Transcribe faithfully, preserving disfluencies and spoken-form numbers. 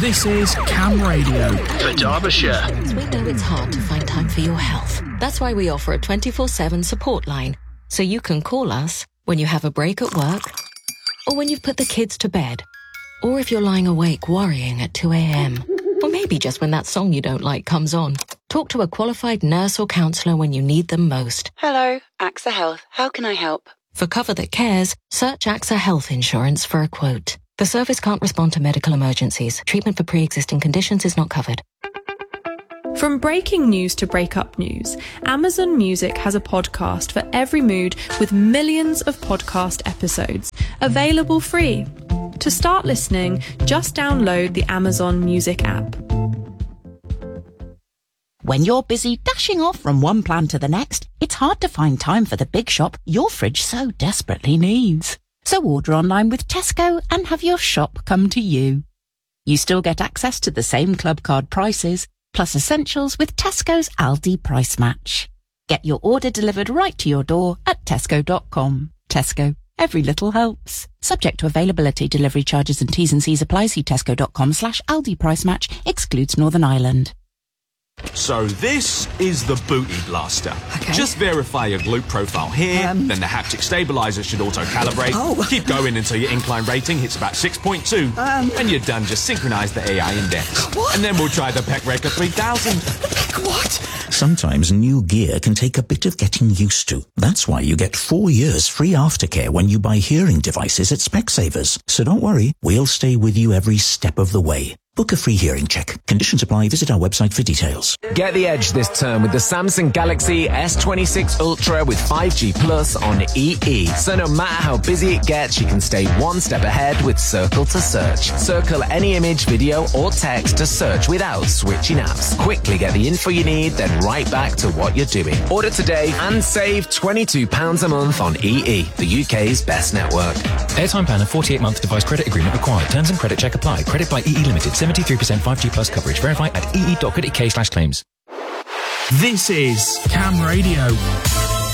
This is Cam Radio for Derbyshire. We know it's hard to find time for your health. That's why we offer a twenty-four seven support line, so you can call us when you have a break at work, or when you've put the kids to bed, or if you're lying awake worrying at two a.m, or maybe just when that song you don't like comes on. Talk to a qualified nurse or counsellor when you need them most. Hello, AXA Health. How can I help? For cover that cares, search AXA Health Insurance for a quote. The service can't respond to medical emergencies. Treatment for pre-existing conditions is not covered. From breaking news to breakup news, Amazon Music has a podcast for every mood with millions of podcast episodes, available free. To start listening, just download the Amazon Music app. When you're busy dashing off from one plan to the next, it's hard to find time for the big shop your fridge so desperately needs. So order online with Tesco and have your shop come to you. You still get access to the same club card prices, plus essentials with Tesco's Aldi Price Match. Get your order delivered right to your door at tesco dot com. Tesco. Every little helps. Subject to availability, delivery charges and T's and C's apply. See tesco dot com slash Aldi Price Match. Excludes Northern Ireland. So this is the Booty Blaster. Okay. Just verify your glute profile here, Um. then the haptic stabilizer should auto-calibrate. Oh. Keep going until your incline rating hits about six point two. Um. When you're done, just synchronize the A I index. What? And then we'll try the Pec Record three thousand. What? Sometimes new gear can take a bit of getting used to. That's why you get four years free aftercare when you buy hearing devices at Specsavers. So don't worry, we'll stay with you every step of the way. Book a free hearing check. Conditions apply. Visit our website for details. Get the edge this term with the Samsung Galaxy S twenty-six Ultra with five G Plus on E E. So no matter how busy it gets, you can stay one step ahead with Circle to Search. Circle any image, video or text to search without switching apps. Quickly get the info you need, then right back to what you're doing. Order today and save twenty-two pounds a month on E E, the U K's best network. Airtime plan and forty-eight month device credit agreement required. Terms and credit check apply. Credit by E E Limited. seventy-three percent five G plus coverage. Verify at e e dot co dot uk slash claims. This is Cam Radio.